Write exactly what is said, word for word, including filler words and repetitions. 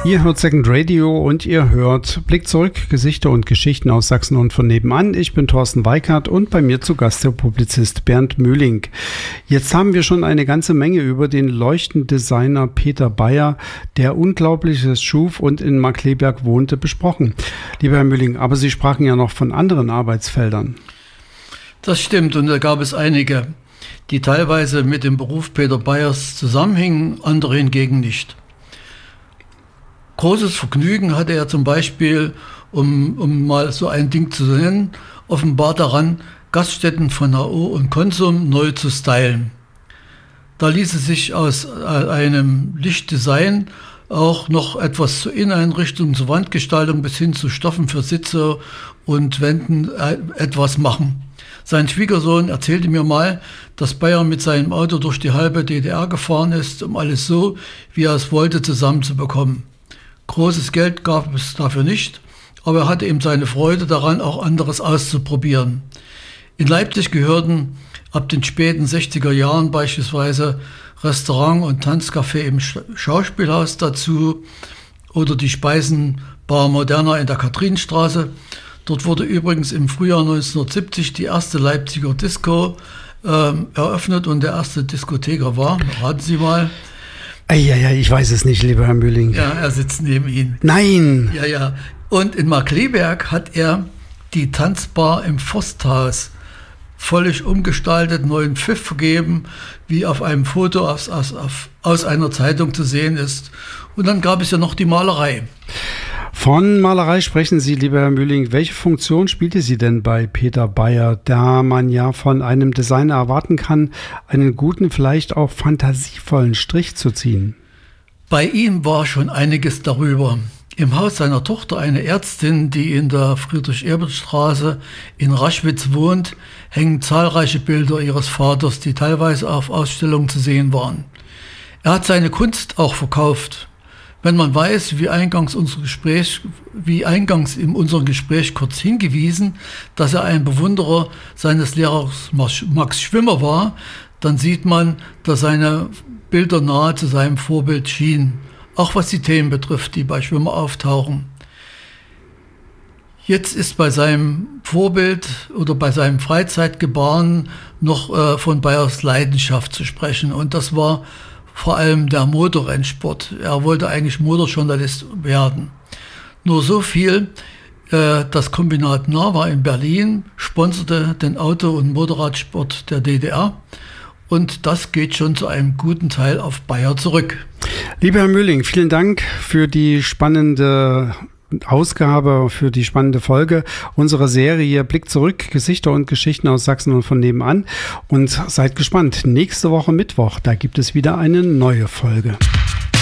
Ihr hört Second Radio und ihr hört Blick zurück, Gesichter und Geschichten aus Sachsen und von nebenan. Ich bin Thorsten Weikart und bei mir zu Gast der Publizist Bernd Mühling. Jetzt haben wir schon eine ganze Menge über den Leuchtendesigner Peter Beyer, der Unglaubliches schuf und in Markkleeberg wohnte, besprochen. Lieber Herr Mühling, aber Sie sprachen ja noch von anderen Arbeitsfeldern. Das stimmt, und da gab es einige, die teilweise mit dem Beruf Peter Beyers zusammenhingen, andere hingegen nicht. Großes Vergnügen hatte er zum Beispiel, um, um mal so ein Ding zu nennen, offenbar daran, Gaststätten von H O und Konsum neu zu stylen. Da ließe sich aus einem Lichtdesign auch noch etwas zur Inneneinrichtung, zur Wandgestaltung bis hin zu Stoffen für Sitze und Wänden etwas machen. Sein Schwiegersohn erzählte mir mal, dass Beyer mit seinem Auto durch die halbe D D R gefahren ist, um alles so, wie er es wollte, zusammenzubekommen. Großes Geld gab es dafür nicht, aber er hatte eben seine Freude daran, auch anderes auszuprobieren. In Leipzig gehörten ab den späten sechziger Jahren beispielsweise Restaurant und Tanzcafé im Schauspielhaus dazu oder die Speisenbar Moderna in der Kathrinenstraße. Dort wurde übrigens im Frühjahr neunzehnhundertsiebzig die erste Leipziger Disco äh, eröffnet und der erste Diskotheker war, raten Sie mal. Ja, ja, ich weiß es nicht, lieber Herr Mühling. Ja, er sitzt neben Ihnen. Nein! Ja, ja. Und in Markkleeberg hat er die Tanzbar im Forsthaus völlig umgestaltet, neuen Pfiff vergeben, wie auf einem Foto aus, aus, aus einer Zeitung zu sehen ist. Und dann gab es ja noch die Malerei. Von Malerei sprechen Sie, lieber Herr Mühling. Welche Funktion spielte sie denn bei Peter Beyer, da man ja von einem Designer erwarten kann, einen guten, vielleicht auch fantasievollen Strich zu ziehen? Bei ihm war schon einiges darüber. Im Haus seiner Tochter, eine Ärztin, die in der Friedrich-Ebert-Straße in Raschwitz wohnt, hängen zahlreiche Bilder ihres Vaters, die teilweise auf Ausstellungen zu sehen waren. Er hat seine Kunst auch verkauft. Wenn man weiß, wie eingangs, unser Gespräch, wie eingangs in unserem Gespräch kurz hingewiesen, dass er ein Bewunderer seines Lehrers Max Schwimmer war, dann sieht man, dass seine Bilder nahe zu seinem Vorbild schienen. Auch was die Themen betrifft, die bei Schwimmer auftauchen. Jetzt ist bei seinem Vorbild oder bei seinem Freizeitgebaren noch äh, von Beyers Leidenschaft zu sprechen. Und das war vor allem der Motorrennsport. Er wollte eigentlich Motorjournalist werden. Nur so viel, äh, das Kombinat Nava in Berlin sponserte den Auto- und Motorradsport der D D R. Und das geht schon zu einem guten Teil auf Beyer zurück. Lieber Herr Mühling, vielen Dank für die spannende Ausgabe, für die spannende Folge unserer Serie Blick zurück, Gesichter und Geschichten aus Sachsen und von nebenan. Und seid gespannt, nächste Woche Mittwoch, da gibt es wieder eine neue Folge.